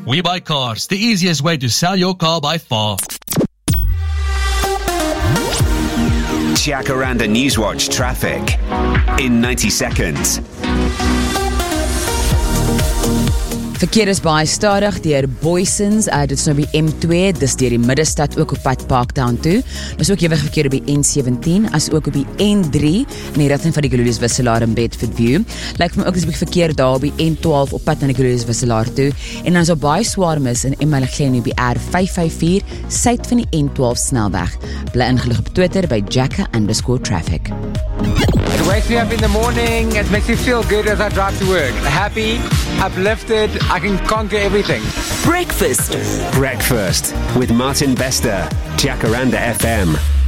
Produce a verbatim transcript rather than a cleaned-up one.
We Buy Cars, the easiest way to sell your car by far. Jacaranda Newswatch traffic in ninety seconds. Verkeer is baie stadig deur Boysons, uh, dit is nou by M twee, dis deur die middestad ook op pad Parktown toe. Dis ook ewig verkeer op die N sewentien, as ook op die N drie, in die rigting van die Gululies Wisselaar in Bedford View. Lyk vir my ook dis 'n bietjie verkeer daar op die N twaalf op pad na die Gululies Wisselaar toe. En dan is daar baie swaar mis in Emmanuel op die R vyf vyf vier, suid van die N twaalf snelweg. Bly ingelig op Twitter by Jacka underscore traffic. It wakes me up in the morning, it makes me feel good as I drive to work. Happy, uplifted, I can conquer everything. Breakfast. Breakfast with Martin Bester, Jacaranda F M.